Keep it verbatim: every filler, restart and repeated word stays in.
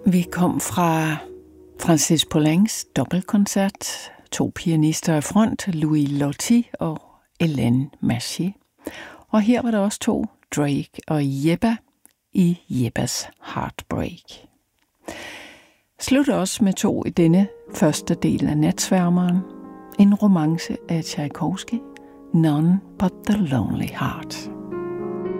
Vi kom fra Francis Poulencs dobbeltkoncert. To pianister af front, Louis Lottie og Hélène Machier. Og her var der også to, Drake og Yebba, i Yebbas Heartbreak. Slut også med to i denne første del af Natsværmeren. En romance af Tchaikovsky, None But the Lonely Heart.